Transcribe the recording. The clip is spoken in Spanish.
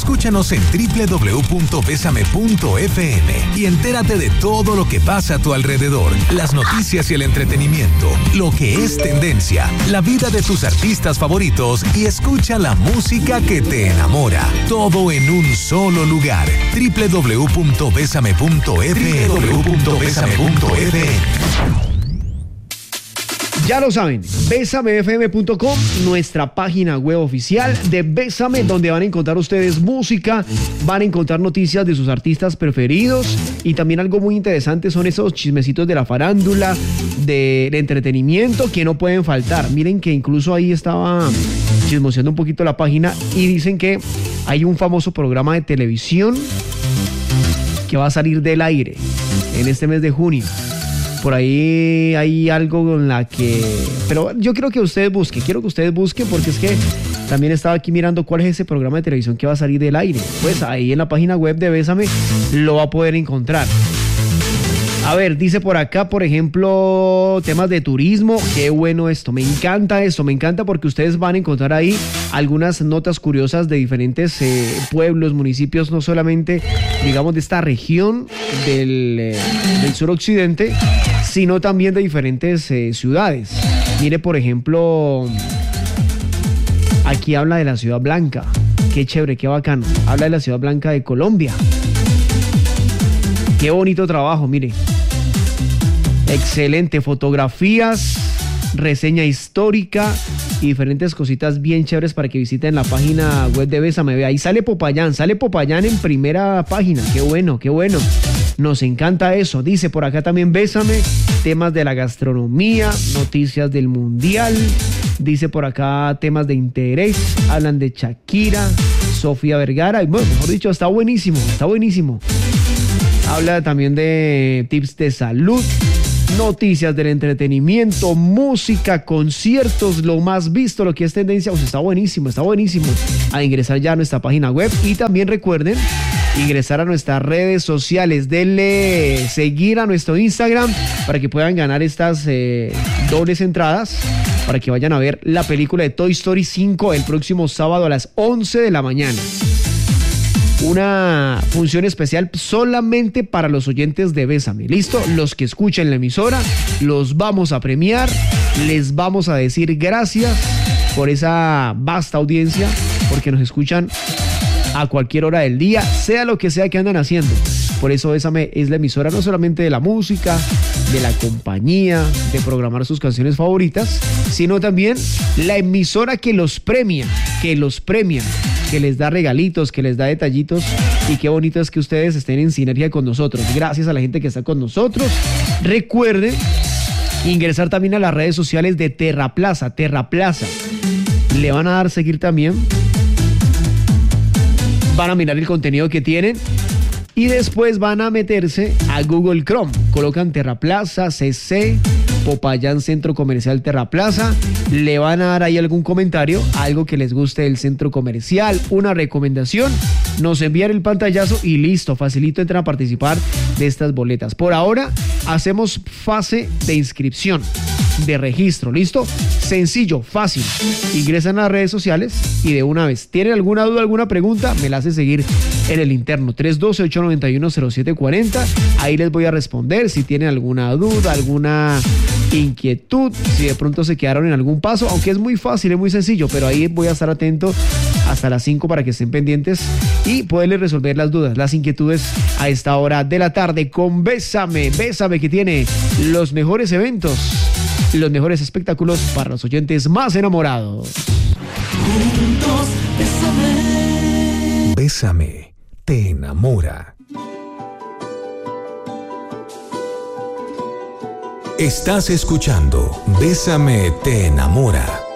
Escúchanos en www.besame.fm y entérate de todo lo que pasa a tu alrededor, las noticias y el entretenimiento, lo que es tendencia, la vida de tus artistas favoritos y escucha la música que te enamora. Todo en un solo lugar. www.besame.fm. Ya lo saben, besamefm.com, nuestra página web oficial de Bésame, donde van a encontrar ustedes música, van a encontrar noticias de sus artistas preferidos y también algo muy interesante son esos chismecitos de la farándula, de entretenimiento que no pueden faltar. Miren que incluso ahí estaba chismoseando un poquito la página y dicen que hay un famoso programa de televisión que va a salir del aire en este mes de junio. Por ahí hay algo con la que... Pero yo quiero que ustedes busquen, porque es que también estaba aquí mirando cuál es ese programa de televisión que va a salir del aire. Pues ahí en la página web de Bésame lo va a poder encontrar. A ver, dice por acá, por ejemplo, temas de turismo. Qué bueno esto, me encanta porque ustedes van a encontrar ahí algunas notas curiosas de diferentes pueblos, municipios, no solamente, digamos, de esta región del suroccidente, sino también de diferentes ciudades. Mire, por ejemplo, aquí habla de la Ciudad Blanca. Qué chévere, qué bacano. Habla de la Ciudad Blanca de Colombia. Qué bonito trabajo, mire. Excelente, fotografías, reseña histórica y diferentes cositas bien chéveres para que visiten la página web de Bésame. Ahí sale Popayán en primera página. Qué bueno. Nos encanta eso. Dice por acá también Bésame, temas de la gastronomía, noticias del mundial. Dice por acá temas de interés, hablan de Shakira, Sofía Vergara. Y bueno, mejor dicho, está buenísimo. Habla también de tips de salud, noticias del entretenimiento, música, conciertos, lo más visto, lo que es tendencia. Pues está buenísimo. A ingresar ya a nuestra página web y también recuerden ingresar a nuestras redes sociales. Denle seguir a nuestro Instagram para que puedan ganar estas dobles entradas para que vayan a ver la película de Toy Story 5 el próximo sábado a las 11 de la mañana. Una función especial solamente para los oyentes de Bésame. ¿Listo? Los que escuchen la emisora, los vamos a premiar, les vamos a decir gracias por esa vasta audiencia, porque nos escuchan a cualquier hora del día, sea lo que sea que andan haciendo. Por eso Bésame es la emisora no solamente de la música, de la compañía, de programar sus canciones favoritas, sino también la emisora que los premia, que les da regalitos, que les da detallitos. Y qué bonito es que ustedes estén en sinergia con nosotros. Gracias a la gente que está con nosotros. Recuerden ingresar también a las redes sociales de Terraplaza. Le van a dar seguir también. Van a mirar el contenido que tienen y después van a meterse a Google Chrome. Colocan Terraplaza, CC, Popayán Centro Comercial Terraplaza. Le van a dar ahí algún comentario, algo que les guste del centro comercial, una recomendación. Nos envían el pantallazo y listo, facilito entran a participar de estas boletas. Por ahora hacemos fase de inscripción, de registro, ¿listo? Sencillo, fácil. Ingresan a las redes sociales y de una vez. ¿Tienen alguna duda, alguna pregunta? Me la hace seguir en el interno 312-891-0740. Ahí les voy a responder si tienen alguna duda, alguna inquietud, si de pronto se quedaron en algún paso, aunque es muy fácil, es muy sencillo, pero ahí voy a estar atento hasta las 5 para que estén pendientes y poderles resolver las dudas, las inquietudes a esta hora de la tarde con Bésame que tiene los mejores eventos, los mejores espectáculos para los oyentes más enamorados. Juntos, Bésame. Bésame, te enamora. Estás escuchando Bésame, te enamora.